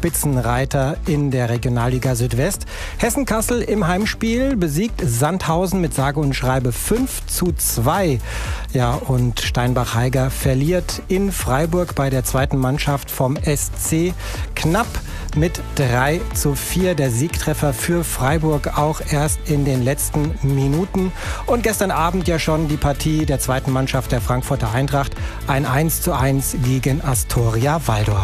Spitzenreiter in der Regionalliga Südwest. Hessen-Kassel im Heimspiel besiegt Sandhausen mit sage und schreibe 5:2. Ja, und Steinbach-Heiger verliert in Freiburg bei der zweiten Mannschaft vom SC knapp mit 3:4. Der Siegtreffer für Freiburg auch erst in den letzten Minuten. Und gestern Abend ja schon die Partie der zweiten Mannschaft der Frankfurter Eintracht. Ein 1:1 gegen Astoria Waldorf.